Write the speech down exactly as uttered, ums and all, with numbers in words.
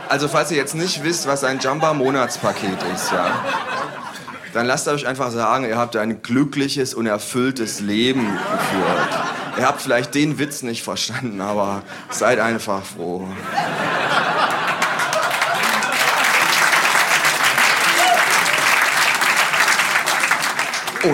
Also falls ihr jetzt nicht wisst, was ein Jamba-Monatspaket ist, ja, dann lasst euch einfach sagen, ihr habt ein glückliches und erfülltes Leben geführt. Ihr habt vielleicht den Witz nicht verstanden, aber seid einfach froh.